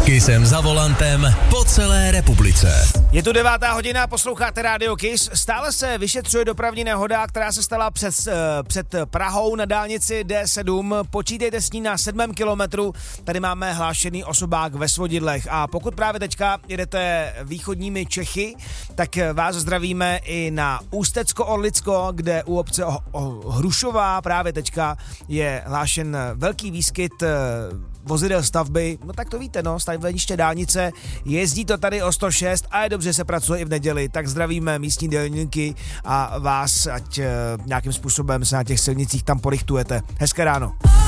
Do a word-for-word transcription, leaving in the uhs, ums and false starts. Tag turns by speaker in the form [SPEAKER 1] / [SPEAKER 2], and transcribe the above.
[SPEAKER 1] Kissem za volantem po celé republice.
[SPEAKER 2] Je tu devátá hodina, posloucháte Radio Kiss. Stále se vyšetřuje dopravní nehoda, která se stala před, před Prahou na dálnici D sedm. Počítejte s ní na sedmém kilometru. Tady máme hlášený osobák ve Svodidlech. A pokud právě teďka jedete východními Čechy, tak vás zdravíme i na Ústecko-Orlicko, kde u obce o, o Hrušová právě teďka je hlášen velký výskyt vozidel stavby. No tak to víte, no, staveniště dálnice, jezdí to tady o sto šest a je dobře, se pracuje i v neděli, tak zdravíme místní dělníky a vás, ať e, nějakým způsobem se na těch silnicích tam porychtujete. Hezké ráno.